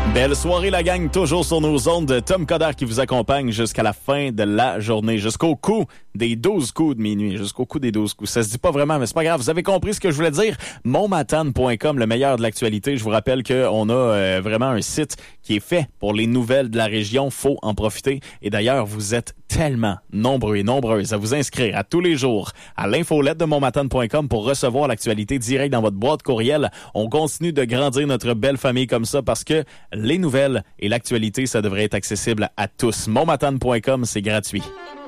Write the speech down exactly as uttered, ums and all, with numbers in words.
Belle soirée, la gang, toujours sur nos ondes de Tom Coder qui vous accompagne jusqu'à la fin de la journée, jusqu'au coup des douze coups de minuit, jusqu'au coup des douze coups. Ça se dit pas vraiment, mais c'est pas grave. Vous avez compris ce que je voulais dire. mon matane point com, le meilleur de l'actualité. Je vous rappelle qu'on a euh, vraiment un site qui est fait pour les nouvelles de la région. Faut en profiter. Et d'ailleurs, vous êtes tellement nombreux et nombreuses à vous inscrire à tous les jours à l'infolette de mon matane point com pour recevoir l'actualité directe dans votre boîte courriel. On continue de grandir notre belle famille comme ça parce que les nouvelles et l'actualité, ça devrait être accessible à tous. mon matane point com, c'est gratuit.